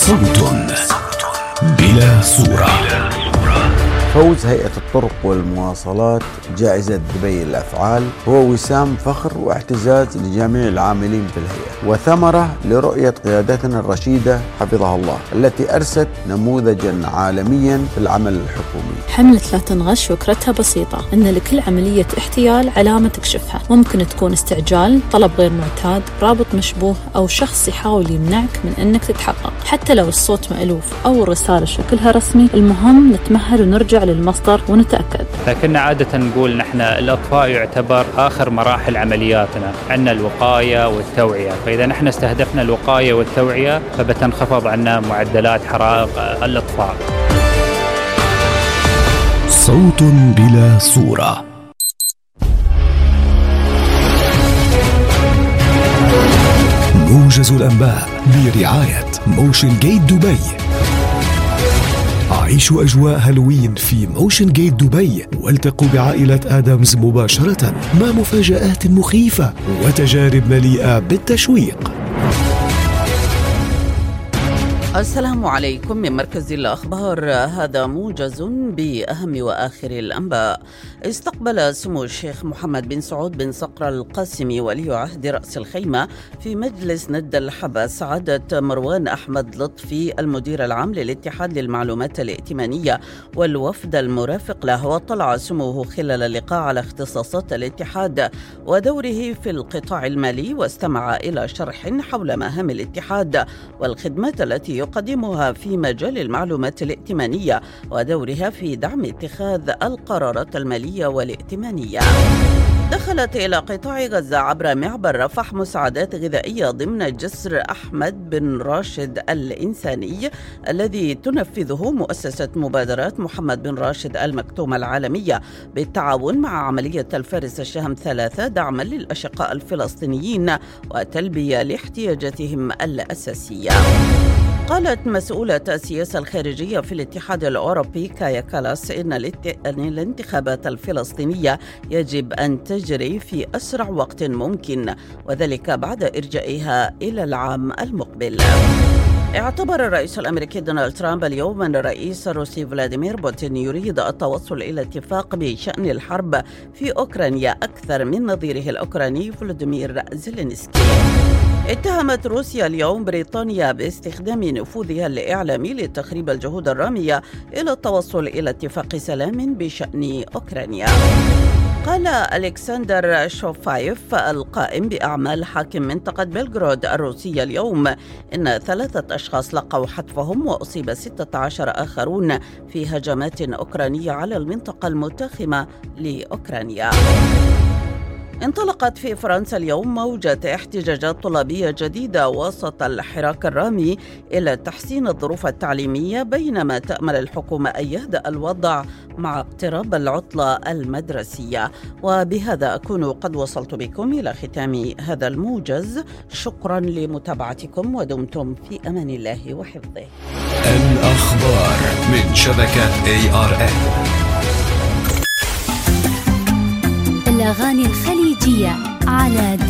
صوت بلا صورة. فوز هيئة الطرق والمواصلات جائزة دبي للأفعال هو وسام فخر واعتزاز لجميع العاملين في الهيئة، وثمرة لرؤية قيادتنا الرشيدة حفظها الله التي أرست نموذجا عالميا في العمل الحكومي. حملة لا تنغش فكرتها بسيطة، أن لكل عملية احتيال علامة تكشفها. ممكن تكون استعجال، طلب غير معتاد، رابط مشبوه، أو شخص يحاول يمنعك من أنك تتحقق. حتى لو الصوت مألوف أو الرسالة شكلها رسمي، المهم نتمهل ونرجع للمصدر ونتأكد. لكن عادة نقول نحن الإطفاء يعتبر آخر مراحل عملياتنا، عندنا الوقاية والتوعية، فإذا نحن استهدفنا الوقاية والتوعية فبتنخفض عنا معدلات حرائق الإطفاء. صوت بلا صورة. موجز الأنباء برعاية موشن جيت دبي. عيشوا أجواء هالوين في موشن جيت دبي والتقوا بعائلة آدمز مباشرة مع مفاجآت مخيفة وتجارب مليئة بالتشويق. السلام عليكم من مركز الأخبار، هذا موجز بأهم وآخر الأنباء. استقبل سمو الشيخ محمد بن سعود بن صقر القاسمي ولي عهد رأس الخيمة في مجلس ند الحبة سعادة مروان أحمد لطفي المدير العام للاتحاد للمعلومات الائتمانية والوفد المرافق له، وطلع سموه خلال اللقاء على اختصاصات الاتحاد ودوره في القطاع المالي، واستمع إلى شرح حول مهام الاتحاد والخدمات التي يقدمها في مجال المعلومات الائتمانية ودورها في دعم اتخاذ القرارات المالية والائتمانية. دخلت إلى قطاع غزة عبر معبر رفح مساعدات غذائية ضمن جسر أحمد بن راشد الإنساني الذي تنفذه مؤسسة مبادرات محمد بن راشد المكتوم العالمية بالتعاون مع عملية الفارس الشهم 3 دعما للأشقاء الفلسطينيين وتلبية لاحتياجاتهم الأساسية. قالت مسؤولة السياسة الخارجية في الاتحاد الأوروبي كايا كالاس إن الانتخابات الفلسطينية يجب أن تجري في أسرع وقت ممكن، وذلك بعد إرجائها إلى العام المقبل. اعتبر الرئيس الأمريكي دونالد ترامب اليوم أن الرئيس الروسي فلاديمير بوتين يريد التوصل إلى اتفاق بشأن الحرب في أوكرانيا أكثر من نظيره الأوكراني فلاديمير زيلينسكي. اتهمت روسيا اليوم بريطانيا باستخدام نفوذها الإعلامي لتخريب الجهود الرامية إلى التوصل إلى اتفاق سلام بشأن أوكرانيا. قال ألكسندر شوفايف القائم بأعمال حاكم منطقة بلغراد الروسية اليوم إن 3 أشخاص لقوا حتفهم وأصيب 16 آخرون في هجمات أوكرانية على المنطقة المتاخمة لأوكرانيا. انطلقت في فرنسا اليوم موجة احتجاجات طلابية جديدة وسط الحراك الرامي إلى تحسين الظروف التعليمية، بينما تأمل الحكومة أن يهدأ الوضع مع اقتراب العطلة المدرسية. وبهذا أكون قد وصلت بكم إلى ختام هذا الموجز. شكرا لمتابعتكم ودمتم في أمان الله وحفظه. الأخبار من شبكة ARN. الأغاني الخليجية على